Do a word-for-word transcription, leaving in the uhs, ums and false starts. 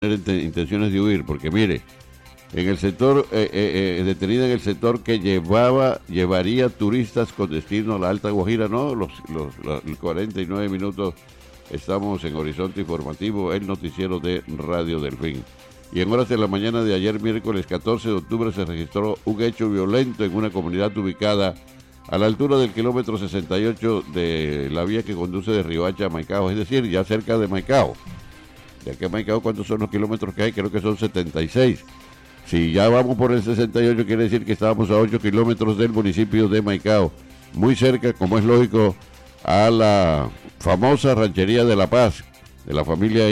intenciones de huir, porque mire, en el sector, eh, eh, eh, detenida en el sector que llevaba, llevaría turistas con destino a la Alta Guajira, no, los, los, los cuarenta y nueve minutos estamos en Horizonte Informativo, el noticiero de Radio Delfín. Y en horas de la mañana de ayer, miércoles catorce de octubre, se registró un hecho violento en una comunidad ubicada a la altura del kilómetro sesenta y ocho de la vía que conduce de Riohacha a Maicao, es decir, ya cerca de Maicao. De aquí a Maicao, ¿cuántos son los kilómetros que hay? Creo que son setenta y seis. Si ya vamos por el sesenta y ocho, quiere decir que estábamos a ocho kilómetros del municipio de Maicao, muy cerca, como es lógico, a la famosa ranchería de La Paz, de la familia